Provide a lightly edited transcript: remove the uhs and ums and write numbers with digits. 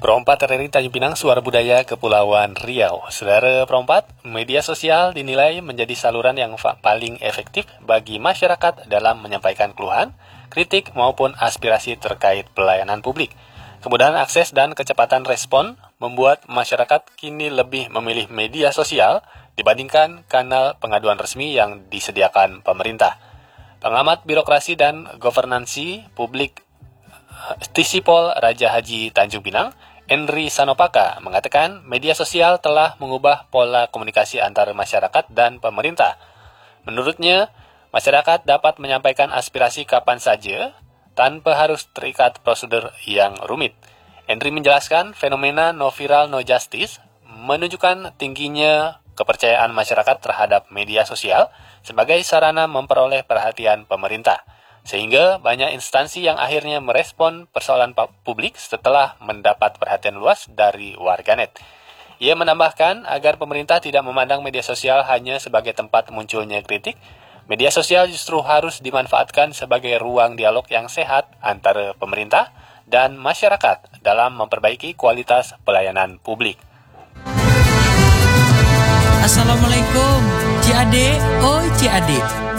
Perompat RRI Tanjung Pinang, Suara Budaya Kepulauan Riau. Saudara perompat, media sosial dinilai menjadi saluran yang paling efektif bagi masyarakat dalam menyampaikan keluhan, kritik maupun aspirasi terkait pelayanan publik. Kemudahan akses dan kecepatan respon membuat masyarakat kini lebih memilih media sosial dibandingkan kanal pengaduan resmi yang disediakan pemerintah. Pengamat birokrasi dan governansi publik Tisipol Raja Haji Tanjung Pinang, Henry Sanopaka, mengatakan media sosial telah mengubah pola komunikasi antara masyarakat dan pemerintah. Menurutnya, masyarakat dapat menyampaikan aspirasi kapan saja tanpa harus terikat prosedur yang rumit. Henry menjelaskan fenomena no viral no justice menunjukkan tingginya kepercayaan masyarakat terhadap media sosial sebagai sarana memperoleh perhatian pemerintah, sehingga banyak instansi yang akhirnya merespon persoalan publik setelah mendapat perhatian luas dari warganet. Ia menambahkan agar pemerintah tidak memandang media sosial hanya sebagai tempat munculnya kritik, media sosial justru harus dimanfaatkan sebagai ruang dialog yang sehat antara pemerintah dan masyarakat dalam memperbaiki kualitas pelayanan publik. Assalamualaikum, Ci Ade, oi Ci Ade.